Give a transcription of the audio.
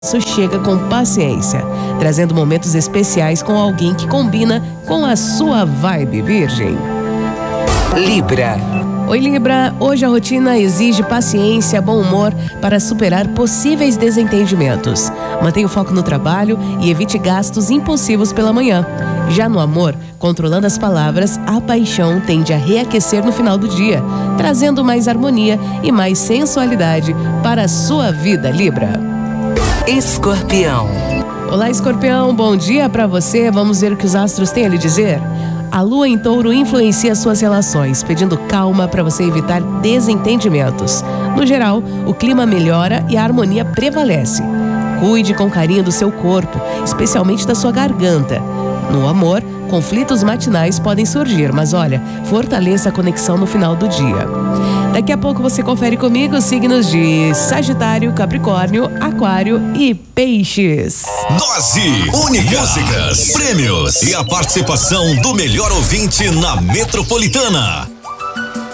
Isso chega com paciência, trazendo momentos especiais com alguém que combina com a sua vibe, Virgem. Libra. Oi, Libra. Hoje a rotina exige paciência, bom humor para superar possíveis desentendimentos. Mantenha o foco no trabalho e evite gastos impulsivos pela manhã. Já no amor, controlando as palavras, a paixão tende a reaquecer no final do dia, trazendo mais harmonia e mais sensualidade para a sua vida, Libra. Escorpião. Olá, Escorpião. Bom dia para você. Vamos ver o que os astros têm a lhe dizer? A lua em touro influencia suas relações, pedindo calma para você evitar desentendimentos. No geral, o clima melhora e a harmonia prevalece. Cuide com carinho do seu corpo, especialmente da sua garganta. No amor, conflitos matinais podem surgir, mas olha, fortaleça a conexão no final do dia. Daqui a pouco você confere comigo os signos de Sagitário, Capricórnio, Aquário e Peixes. Dose única. Músicas, prêmios e a participação do melhor ouvinte na Metropolitana.